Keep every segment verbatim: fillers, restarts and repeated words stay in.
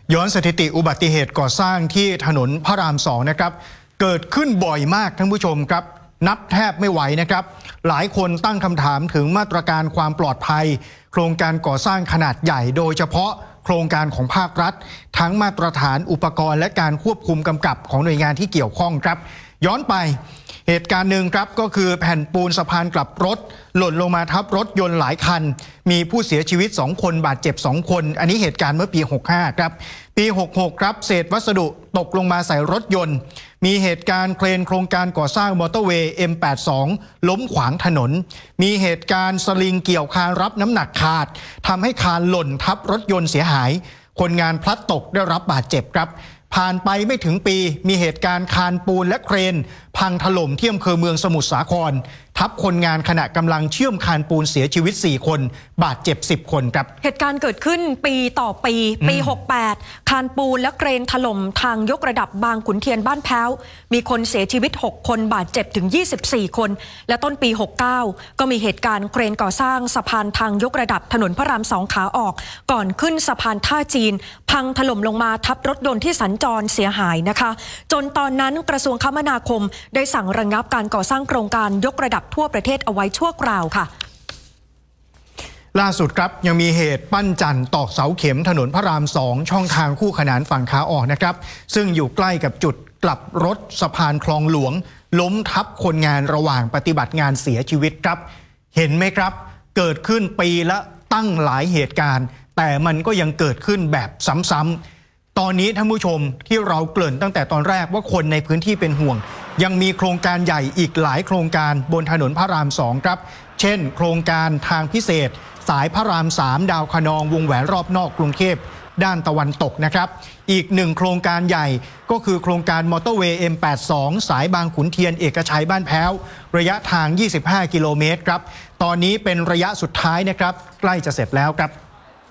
ย้อนสถิติอุบัติเหตุก่อสร้างที่ถนนพระรามสองนะครับเกิดขึ้นบ่อยมากท่านผู้ชมครับนับแทบไม่ไหวนะครับหลายคนตั้งคำถามถึงมาตรการความปลอดภัยโครงการก่อสร้างขนาดใหญ่โดยเฉพาะโครงการของภาครัฐทั้งมาตรฐานอุปกรณ์และการควบคุมกำกับของหน่วยงานที่เกี่ยวข้องครับย้อนไปเหตุการณ์หนึ่งครับก็คือแผ่นปูนสะพานกลับรถหล่นลงมาทับรถยนต์หลายคันมีผู้เสียชีวิตสองคนบาดเจ็บสองคนอันนี้เหตุการณ์เมื่อปีหกสิบห้าครับปีหกสิบหกครับเศษวัสดุตกลงมาใส่รถยนต์มีเหตุการณ์เครนโครงการก่อสร้างมอเตอร์เวย์ เอ็ม แปดสิบสอง ล้มขวางถนนมีเหตุการณ์สลิงเกี่ยวคานรับน้ำหนักขาดทำให้คานหล่นทับรถยนต์เสียหายคนงานพลัดตกได้รับบาดเจ็บครับผ่านไปไม่ถึงปีมีเหตุการณ์คานปูนและเครนพังถล่มที่อำเภอเมืองสมุทรสาครทับคนงานขณะกำลังเชื่อมคานปูนเสียชีวิตสี่คนบาดเจ็บสิบคนครับเหตุการณ์เกิดขึ้นปีต่อปีปีหกสิบแปดคานปูนและเครนถล่มทางยกระดับบางขุนเทียนบ้านแพ้วมีคนเสียชีวิตหกคนบาดเจ็บถึงยี่สิบสี่คนและต้นปีหกสิบเก้าก็มีเหตุการณ์เครนก่อสร้างสะพานทางยกระดับถนนพระรามสองขาออกก่อนขึ้นสะพานท่าจีนพังถล่มลงมาทับรถยนต์ที่สัญจรเสียหายนะคะจนตอนนั้นกระทรวงคมนาคมได้สั่งระงับการก่อสร้างโครงการยกระดับทั่วประเทศเอาไว้ชั่วคราวค่ะล่าสุดครับยังมีเหตุปั้นจันทร์ตอกเสาเข็มถนนพระรามสองช่องทางคู่ขนานฝั่งขาออกนะครับซึ่งอยู่ใกล้กับจุดกลับรถสะพานคลองหลวงล้มทับคนงานระหว่างปฏิบัติงานเสียชีวิตครับเห็นไหมครับเกิดขึ้นปีละตั้งหลายเหตุการณ์แต่มันก็ยังเกิดขึ้นแบบซ้ำๆตอนนี้ท่านผู้ชมที่เราเกริ่นตั้งแต่ตอนแรกว่าคนในพื้นที่เป็นห่วงยังมีโครงการใหญ่อีกหลายโครงการบนถนนพระรามสองครับเช่นโครงการทางพิเศษสายพระรามสามดาวคะนองวงแหวนรอบนอกกรุงเทพด้านตะวันตกนะครับอีกหนึ่งโครงการใหญ่ก็คือโครงการมอเตอร์เวย์ เอ็ม แปดสิบสอง สายบางขุนเทียนเอกชัยบ้านแพ้วระยะทางยี่สิบห้ากิโลเมตรครับตอนนี้เป็นระยะสุดท้ายนะครับใกล้จะเสร็จแล้วครับ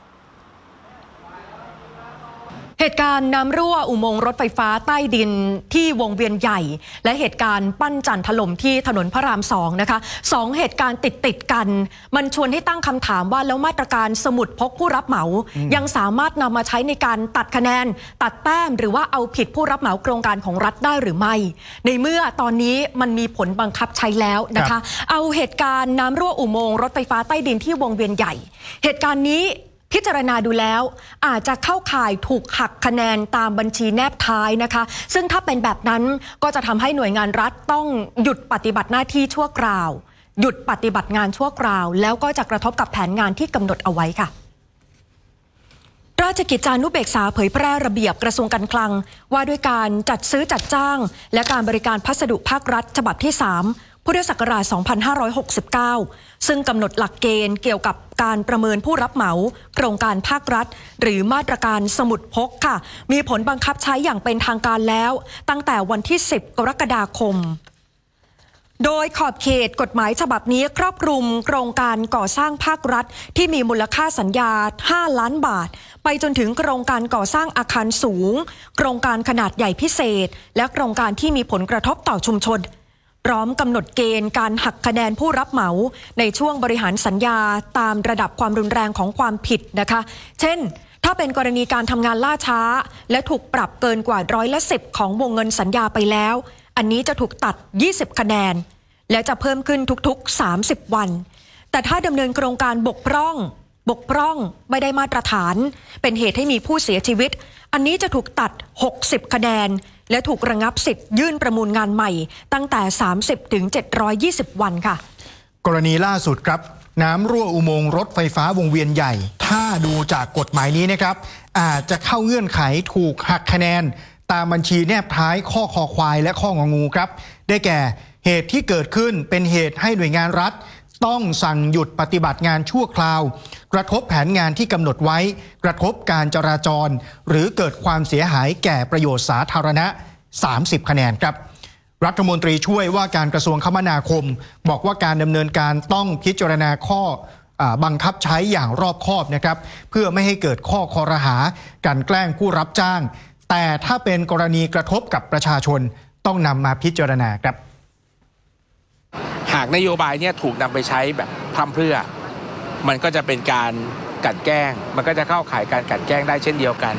เหตุการณ์น้ำรั่วอุโมงค์รถไฟฟ้าใต้ดินที่วงเวียนใหญ่และเหตุการณ์ปั้นจันทร์ถล่มที่ถนนพระรามสองนะคะสองเหตุการณ์ติดติดกันมันชวนให้ตั้งคำถามว่าแล้วมาตรการสมุดพกผู้รับเหมายังสามารถนำมาใช้ในการตัดคะแนนตัดแต้มหรือว่าเอาผิดผู้รับเหมาโครงการของรัฐได้หรือไม่ในเมื่อตอนนี้มันมีผลบังคับใช้แล้วนะคะเอาเหตุการณ์น้ำรั่วอุโมงค์รถไฟฟ้าใต้ดินที่วงเวียนใหญ่เหตุการณ์นี้พิจารณาดูแล้วอาจจะเข้าข่ายถูกหักคะแนนตามบัญชีแนบท้ายนะคะซึ่งถ้าเป็นแบบนั้นก็จะทำให้หน่วยงานรัฐต้องหยุดปฏิบัติหน้าที่ชั่วคราวหยุดปฏิบัติงานชั่วคราวแล้วก็จะกระทบกับแผนงานที่กำหนดเอาไว้ค่ะราชกิจจานุเบกษาเผยแพร่ระเบียบกระทรวงการคลังว่าด้วยการจัดซื้อจัดจ้างและการบริการพัสดุภาครัฐฉบับที่สามพุทธศักราช สองพันห้าร้อยหกสิบเก้า ซึ่งกำหนดหลักเกณฑ์เกี่ยวกับการประเมินผู้รับเหมาโครงการภาครัฐหรือมาตรการสมุดพกค่ะมีผลบังคับใช้อย่างเป็นทางการแล้วตั้งแต่วันที่สิบกรกฎาคมโดยขอบเขตกฎหมายฉบับนี้ครอบคลุมโครงการก่อสร้างภาครัฐที่มีมูลค่าสัญญาห้าล้านบาทไปจนถึงโครงการก่อสร้างอาคารสูงโครงการขนาดใหญ่พิเศษและโครงการที่มีผลกระทบต่อชุมชนพร้อมกำหนดเกณฑ์การหักคะแนนผู้รับเหมาในช่วงบริหารสัญญาตามระดับความรุนแรงของความผิดนะคะเช่นถ้าเป็นกรณีการทำงานล่าช้าและถูกปรับเกินกว่าร้อยละสิบของวงเงินสัญญาไปแล้วอันนี้จะถูกตัดยี่สิบคะแนนและจะเพิ่มขึ้นทุกๆสามสิบวันแต่ถ้าดำเนินโครงการบกพร่องบกพร่องไม่ได้มาตรฐานเป็นเหตุให้มีผู้เสียชีวิตอันนี้จะถูกตัดหกสิบคะแนนและถูกระงับสิทธิ์ยื่นประมูลงานใหม่ตั้งแต่สามสิบถึงเจ็ดร้อยยี่สิบวันค่ะกรณีล่าสุดครับน้ำรั่วอุโมงค์รถไฟฟ้าวงเวียนใหญ่ถ้าดูจากกฎหมายนี้นะครับอาจจะเข้าเงื่อนไขถูกหักคะแนนตามบัญชีแนบท้ายข้อคอควายและข้ององูครับได้แก่เหตุที่เกิดขึ้นเป็นเหตุให้หน่วยงานรัฐต้องสั่งหยุดปฏิบัติงานชั่วคราวกระทบแผนงานที่กำหนดไว้กระทบการจราจรหรือเกิดความเสียหายแก่ประโยชน์สาธารณะสามสิบคะแนนครับรัฐมนตรีช่วยว่าการกระทรวงคมนาคมบอกว่าการดำเนินการต้องพิจารณาข้อบังคับใช้อย่างรอบคอบนะครับเพื่อไม่ให้เกิดข้อคอรหาการแกล้งผู้รับจ้างแต่ถ้าเป็นกรณีกระทบกับประชาชนต้องนำมาพิจารณาครับหากนโยบายเนี่ยถูกนำไปใช้แบบพร่ำเพรื่อมันก็จะเป็นการกลั่นแกล้งมันก็จะเข้าข่ายการกลั่นแกล้งได้เช่นเดียวกัน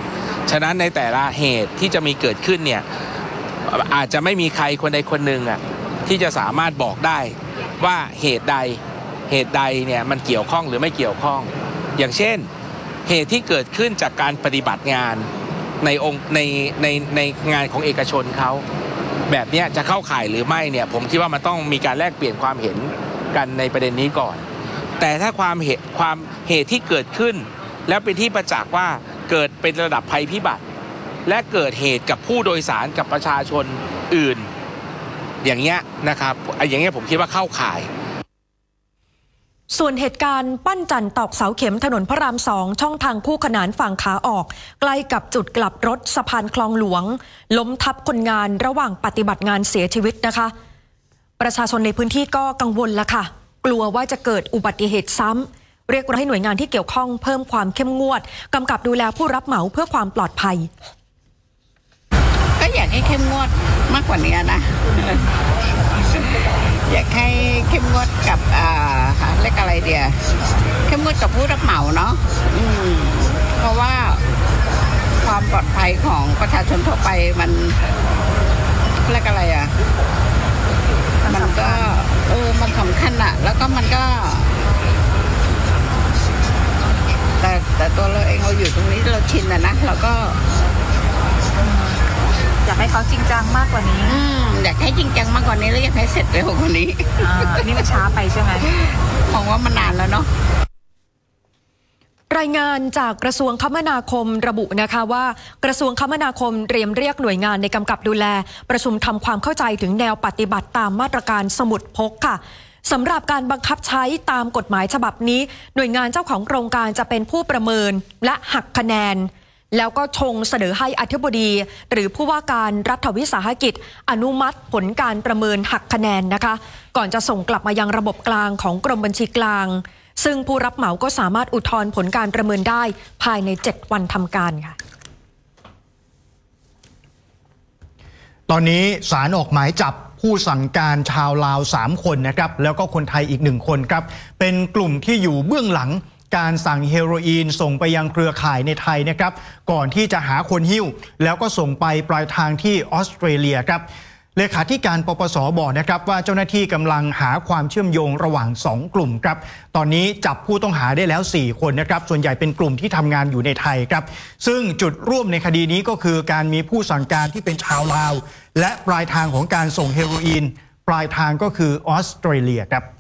ฉะนั้นในแต่ละเหตุที่จะมีเกิดขึ้นเนี่ยอาจจะไม่มีใครคนใดคนหนึ่งอ่ะที่จะสามารถบอกได้ว่าเหตุใดเหตุใดเนี่ยมันเกี่ยวข้องหรือไม่เกี่ยวข้องอย่างเช่นเหตุที่เกิดขึ้นจากการปฏิบัติงานในองค์ในในในงานของเอกชนเขาแบบนี้จะเข้าข่ายหรือไม่เนี่ยผมคิดว่ามันต้องมีการแลกเปลี่ยนความเห็นกันในประเด็นนี้ก่อนแต่ถ้าความเหตุความเหตุที่เกิดขึ้นแล้วเป็นที่ประจักษ์ว่าเกิดเป็นระดับภัยพิบัติและเกิดเหตุกับผู้โดยสารกับประชาชนอื่นอย่างเงี้ยนะครับอย่างเงี้ยผมคิดว่าเข้าข่ายส่วนเหตุการณ์ปั้นจันตอกเสาเข็มถนนพระรามสองช่องทางคู่ขนานฝั่งขาออกใกล้กับจุดกลับรถสะพานคลองหลวงล้มทับคนงานระหว่างปฏิบัติงานเสียชีวิตนะคะประชาชนในพื้นที่ก็กังวลละค่ะกลัวว่าจะเกิดอุบัติเหตุซ้ำเรียกร้องให้หน่วยงานที่เกี่ยวข้องเพิ่มความเข้มงวดกำกับดูแลผู้รับเหมาเพื่อความปลอดภัยก็อยากให้เข้มงวดมากกว่านี้นะอยากให้เข้มงวดกับอ่าเรียกอะไรเดียเข้มงวดกับผู้รับเหมาเนาะเพราะว่าความปลอดภัยของประชาชนทั่วไปมันเรียกอะไรอ่ะมันก็เออมันสำคัญอะแล้วก็มันก็แต่แต่ตัวเราเองเราอยู่ตรงนี้เราชินอะนะเราก็อยากให้เขาจริงจังมากกว่านี้อยากให้จริงจังมากกว่านี้แล้วอยากให้เสร็จเร็วกว่านี้นี่มันช้าไปใช่ไหมมองว่ามันนานแล้วเนาะรายงานจากกระทรวงคมนาคมระบุนะคะว่ากระทรวงคมนาคมเตรียมเรียกหน่วยงานในกำกับดูแลประชุมทำความเข้าใจถึงแนวปฏิบัติตามมาตรการสมุดพกค่ะสำหรับการบังคับใช้ตามกฎหมายฉบับนี้หน่วยงานเจ้าของโครงการจะเป็นผู้ประเมินและหักคะแนนแล้วก็ชงเสนอให้อธิบดีหรือผู้ว่าการรัฐวิสาหกิจอนุมัติผลการประเมินหักคะแนนนะคะก่อนจะส่งกลับมายังระบบกลางของกรมบัญชีกลางซึ่งผู้รับเหมาก็สามารถอุทธรณ์ผลการประเมินได้ภายในเจ็ดวันทำการค่ะตอนนี้ศาลออกหมายจับผู้สั่งการชาวลาวสามคนนะครับแล้วก็คนไทยอีกหนึ่งคนครับเป็นกลุ่มที่อยู่เบื้องหลังการสั่งเฮโรอีนส่งไปยังเครือข่ายในไทยนะครับก่อนที่จะหาคนหิ้วแล้วก็ส่งไปปลายทางที่ออสเตรเลียครับเลขาธิการปปส.บอกนะครับว่าเจ้าหน้าที่กำลังหาความเชื่อมโยงระหว่างสองกลุ่มครับตอนนี้จับผู้ต้องหาได้แล้วสี่คนนะครับส่วนใหญ่เป็นกลุ่มที่ทำงานอยู่ในไทยครับซึ่งจุดร่วมในคดีนี้ก็คือการมีผู้สั่งการที่เป็นชาวลาวและปลายทางของการส่งเฮโรอีนปลายทางก็คือออสเตรเลียครับ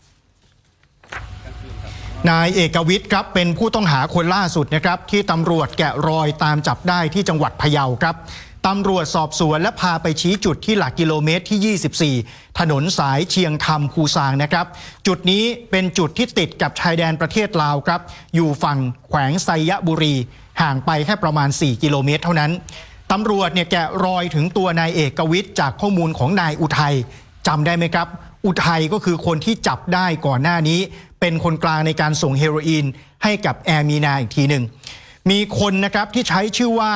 นายเอกวิทย์ครับเป็นผู้ต้องหาคนล่าสุดนะครับที่ตำรวจแกะรอยตามจับได้ที่จังหวัดพะเยาครับตำรวจสอบสวนและพาไปชี้จุดที่หลักกิโลเมตรที่ยี่สิบสี่ถนนสายเชียงคำภูซางนะครับจุดนี้เป็นจุดที่ติดกับชายแดนประเทศลาวครับอยู่ฝั่งแขวงไซยบุรีห่างไปแค่ประมาณสี่กิโลเมตรเท่านั้นตำรวจเนี่ยแกะรอยถึงตัวนายเอกวิทย์จากข้อมูลของนายอุทัยจำได้ไหมครับอุทัยก็คือคนที่จับได้ก่อนหน้านี้เป็นคนกลางในการส่งเฮโรอีนให้กับแอร์มีนาอีกทีหนึ่งมีคนนะครับที่ใช้ชื่อว่า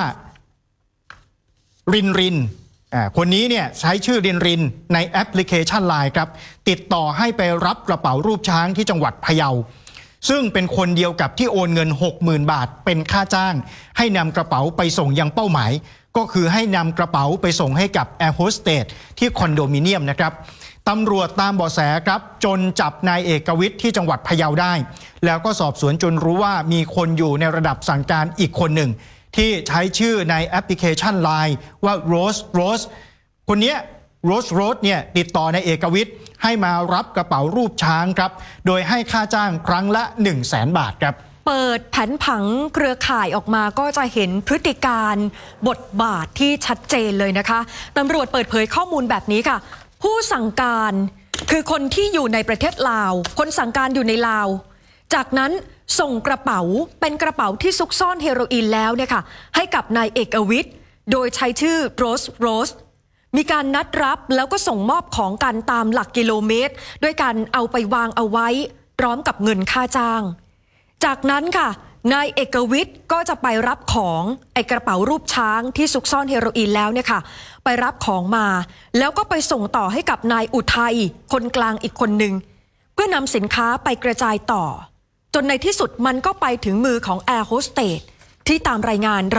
รินรินคนนี้เนี่ยใช้ชื่อรินรินในแอปพลิเคชัน ไลน์ ครับติดต่อให้ไปรับกระเป๋ารูปช้างที่จังหวัดพะเยาซึ่งเป็นคนเดียวกับที่โอนเงิน หกหมื่น บาทเป็นค่าจ้างให้นำกระเป๋าไปส่งยังเป้าหมายก็คือให้นำกระเป๋าไปส่งให้กับแอร์โฮสเตสที่คอนโดมิเนียมนะครับตำรวจตามเบาะแสครับจนจับนายเอกวิทย์ที่จังหวัดพะเยาได้แล้วก็สอบสวนจนรู้ว่ามีคนอยู่ในระดับสั่งการอีกคนหนึ่งที่ใช้ชื่อในแอปพลิเคชัน ไลน์ ว่าโรสโรสคนนี้โรสโรสเนี่ยติดต่อนายเอกวิทย์ให้มารับกระเป๋ารูปช้างครับโดยให้ค่าจ้างครั้งละ หนึ่งแสน บาทครับเปิดแผนผังเครือข่ายออกมาก็จะเห็นพฤติการบทบาทที่ชัดเจนเลยนะคะตำรวจเปิดเผยข้อมูลแบบนี้ค่ะผู้สั่งการคือคนที่อยู่ในประเทศลาวคนสั่งการอยู่ในลาวจากนั้นส่งกระเป๋าเป็นกระเป๋าที่ซุกซ่อนเฮโรอีนแล้วเนี่ยค่ะให้กับนายเอกวิทย์โดยใช้ชื่อโรสโรสมีการนัดรับแล้วก็ส่งมอบของกันตามหลักกิโลเมตรด้วยการเอาไปวางเอาไว้พร้อมกับเงินค่าจ้างจากนั้นค่ะนายเอกวิทย์ก็จะไปรับของไอกระเป๋ารูปช้างที่ซุกซ่อนเฮโรอีนแล้วเนี่ยค่ะไปรับของมาแล้วก็ไปส่งต่อให้กับนายอุทัยคนกลางอีกคนหนึ่งเพื่อนำสินค้าไปกระจายต่อจนในที่สุดมันก็ไปถึงมือของแอร์โฮสเตสที่ตามรายงาน